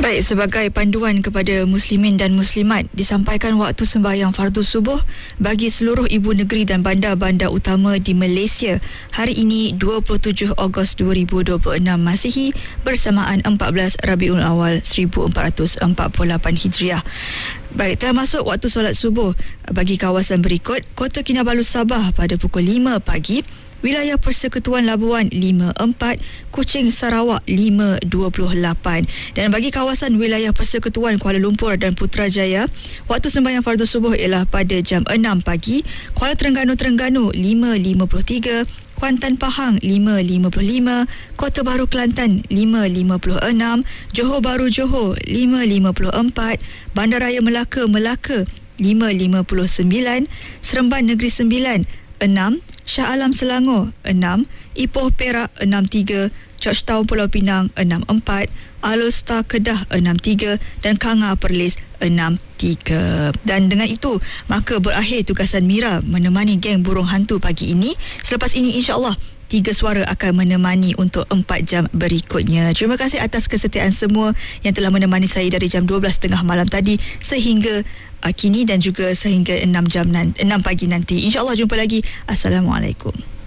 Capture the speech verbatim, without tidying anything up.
Baik, sebagai panduan kepada muslimin dan muslimat, disampaikan waktu sembahyang fardu subuh bagi seluruh ibu negeri dan bandar-bandar utama di Malaysia hari ini dua puluh tujuh Ogos dua ribu dua puluh enam Masihi bersamaan empat belas Rabiul Awal seribu empat ratus empat puluh lapan Hijriah. Baik, telah masuk waktu solat subuh bagi kawasan berikut: Kota Kinabalu Sabah pada pukul lima pagi, Wilayah Persekutuan Labuan lima empat, Kuching Sarawak lima dua puluh lapan. Dan bagi kawasan wilayah Persekutuan Kuala Lumpur dan Putrajaya, waktu sembahyang fardu subuh ialah pada jam enam pagi, Kuala Terengganu Terengganu lima lima puluh tiga, Kuantan Pahang lima lima puluh lima, Kota Baru Kelantan lima lima puluh enam, Johor Bahru Johor lima lima puluh empat, Bandaraya Melaka Melaka lima lima puluh sembilan, Seremban Negeri Sembilan enam, Shah Alam Selangor enam, Ipoh Perak enam tiga, Georgetown Pulau Pinang enam empat, Alor-Star Kedah enam tiga dan Kanga Perlis enam tiga. Dan dengan itu, maka berakhir tugasan Mira menemani geng burung hantu pagi ini. Selepas ini, insya-Allah Tiga Suara akan menemani untuk empat jam berikutnya. Terima kasih atas kesetiaan semua yang telah menemani saya dari jam dua belas tiga puluh malam tadi sehingga uh, kini dan juga sehingga enam jam nanti, enam pagi nanti. InsyaAllah jumpa lagi. Assalamualaikum.